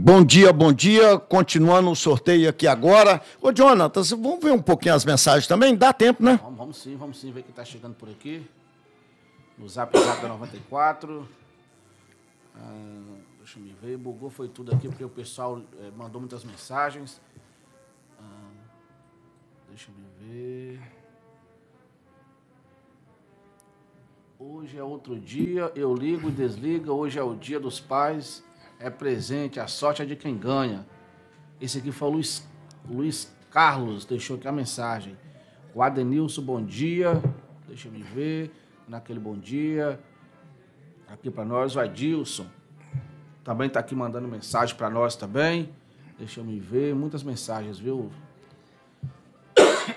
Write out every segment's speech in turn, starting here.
Bom dia, bom dia. Continuando o sorteio aqui agora. Ô, Jonatas, vamos ver um pouquinho as mensagens também? Dá tempo, né? Vamos sim ver quem está chegando por aqui. No Zap da 94. Deixa eu me ver. Bugou foi tudo aqui porque o pessoal mandou muitas mensagens. Deixa eu me ver. Hoje é outro dia, eu ligo e desligo. Hoje é o dia dos pais. É presente, a sorte é de quem ganha. Esse aqui foi o Luiz Carlos, deixou aqui a mensagem. O Adenilson, bom dia. Deixa eu me ver. Naquele bom dia. Aqui para nós, o Adilson. Também está aqui mandando mensagem para nós também. Deixa eu me ver. Muitas mensagens, viu? Deixa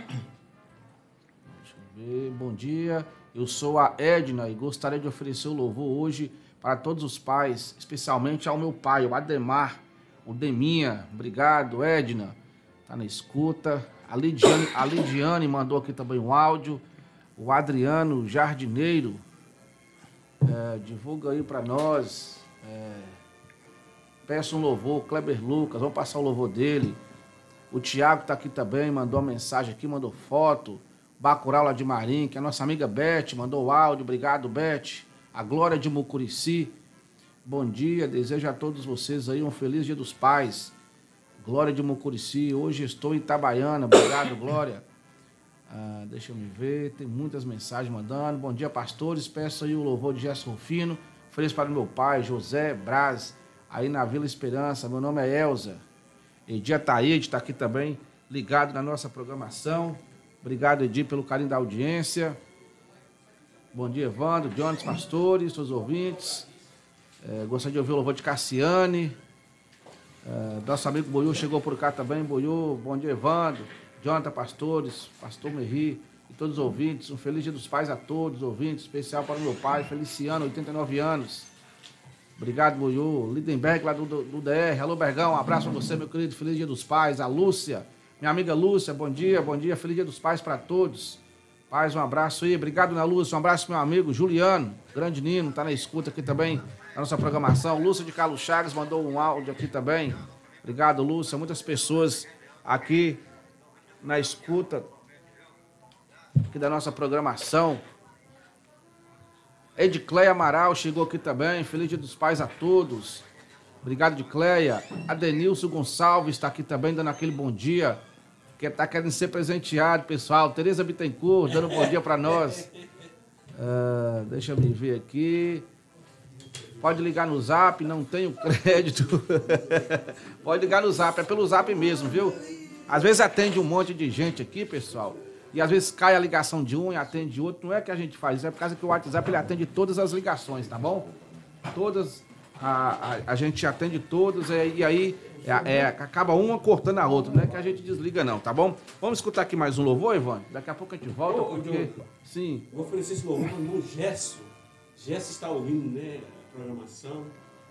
eu ver. Bom dia. Eu sou a Edna e gostaria de oferecer o louvor hoje para todos os pais, especialmente ao meu pai, o Ademar, o Deminha. Obrigado, Edna. Tá na escuta. A Lidiane mandou aqui também um áudio. O Adriano Jardineiro. Divulga aí para nós. Peça um louvor. Kleber Lucas, vamos passar o louvor dele. O Tiago tá aqui também, mandou uma mensagem aqui, mandou foto. Bacurau lá de Marim, que é a nossa amiga Beth, mandou o áudio. Obrigado, Beth. A Glória de Mucurici, bom dia, desejo a todos vocês aí um feliz dia dos pais. Glória de Mucurici, hoje estou em Itabaiana, obrigado, Glória. Deixa eu me ver, tem muitas mensagens mandando. Bom dia, pastores, peço aí o louvor de Gerson Rufino, feliz para o meu pai, José Braz, aí na Vila Esperança. Meu nome é Elza. Edi Ataíde está aqui também, ligado na nossa programação. Obrigado, Edi, pelo carinho da audiência. Bom dia, Evandro, Jones, pastores, seus ouvintes. Gostaria de ouvir o louvor de Cassiane. Nosso amigo Boiú chegou por cá também. Boiú, bom dia, Evandro, Jonathan, pastores, pastor Merri e todos os ouvintes. Um feliz dia dos pais a todos, ouvintes, especial para o meu pai, Feliciano, 89 anos. Obrigado, Boiú. Lindenberg, lá do DR. Alô, Bergão, um abraço para você, meu querido. Feliz dia dos pais. A Lúcia, minha amiga Lúcia, bom dia. Feliz dia dos pais para todos. Paz, um abraço aí. Obrigado, Ana Lúcia. Um abraço pro meu amigo Juliano, grande Nino, tá na escuta aqui também, na nossa programação. Lúcia de Carlos Chagas mandou um áudio aqui também. Obrigado, Lúcia. Muitas pessoas aqui na escuta aqui da nossa programação. Edcleia Amaral chegou aqui também. Feliz dia dos pais a todos. Obrigado, Edcleia. Adenilson Gonçalves está aqui também, dando aquele bom dia. Que tá querendo ser presenteado, pessoal. Tereza Bittencourt, dando um bom dia para nós. Deixa eu me ver aqui. Pode ligar no Zap, não tenho crédito. Pode ligar no Zap, é pelo Zap mesmo, viu? Às vezes atende um monte de gente aqui, pessoal. E às vezes cai a ligação de um e atende outro. Não é que a gente faz isso, é por causa que o WhatsApp ele atende todas as ligações, tá bom? Todas, a gente atende todas e aí... acaba uma cortando a outra, não é que a gente desliga não, tá bom? Vamos escutar aqui mais um louvor, Ivan? Daqui a pouco a gente volta, porque... Sim. Vou oferecer esse louvor no Gerson. Gerson está ouvindo, né, a programação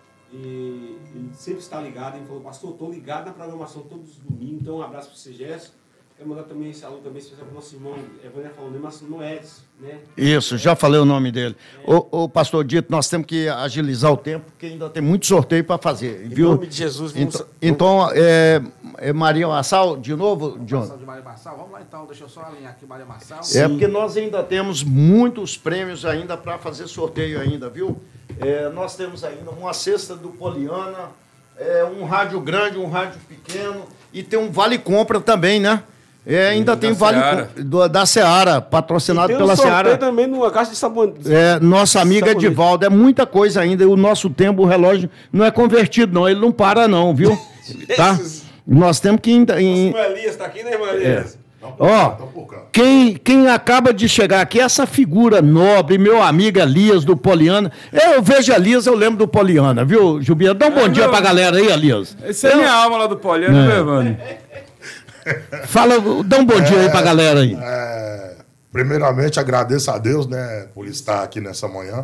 e ele sempre está ligado. Ele falou, pastor, estou ligado na programação todos os domingos, então um abraço para você, Gerson. Quero mandar também esse alô também especial para o nosso irmão, Evânia falou, mas não é Edson, né? Isso, já falei o nome dele. Ô, pastor Dito, nós temos que agilizar o tempo, porque ainda tem muito sorteio para fazer, viu? Em nome de Jesus. Então, Maria Massal, de novo, John? De Maria Massal, vamos lá então, deixa eu só alinhar aqui Maria Massal. Porque nós ainda temos muitos prêmios ainda para fazer sorteio ainda, viu? Nós temos ainda uma cesta do Poliana, um rádio grande, um rádio pequeno, e tem um vale compra também, né? Ainda tem vale da Seara, patrocinado pela Seara. Tem também numa caixa de sabão. Nossa amiga Edivaldo, é muita coisa ainda. E o nosso tempo, o relógio não é convertido, não. Ele não para, não, viu? Tá? Nós temos que ainda. Nosso Elias está aqui, né, irmã Elias? Ó, quem acaba de chegar aqui é essa figura nobre, meu amigo Elias do Poliana. Eu vejo Elias, eu lembro do Poliana, viu, Jubia? Dá um bom dia pra galera aí, Elias. Essa é minha alma lá do Poliana, né, mano? Fala, dá um bom dia aí pra galera aí. Primeiramente, agradeço a Deus, né, por estar aqui nessa manhã.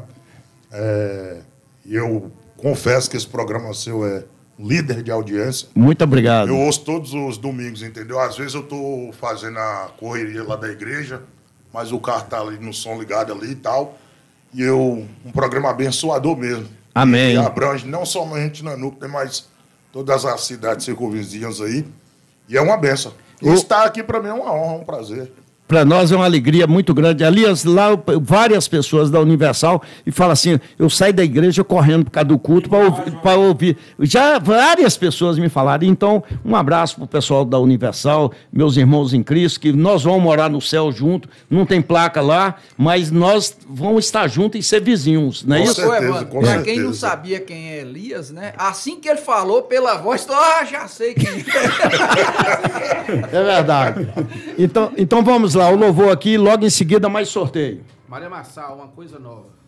E eu confesso que esse programa seu é líder de audiência. Muito obrigado. Eu ouço todos os domingos, entendeu? Às vezes eu tô fazendo a correria lá da igreja, mas o carro tá ali no som ligado ali e tal. E um programa abençoador mesmo. Amém. E abrange não somente Nanuco, tem mais todas as cidades circunvizinhas aí. E é uma benção. E estar aqui para mim é uma honra, um prazer. Para nós é uma alegria muito grande. Aliás, lá várias pessoas da Universal e falam assim, eu saio da igreja correndo por causa do culto para ouvir. Já várias pessoas me falaram. Então, um abraço para o pessoal da Universal, meus irmãos em Cristo, que nós vamos morar no céu junto. Não tem placa lá, mas nós vamos estar juntos e ser vizinhos, não é isso? Para quem não sabia quem é Elias, né? Assim que ele falou pela voz, já sei quem é. É verdade. Então vamos lá, o louvor aqui, logo em seguida mais sorteio. Maria Marçal, uma coisa nova.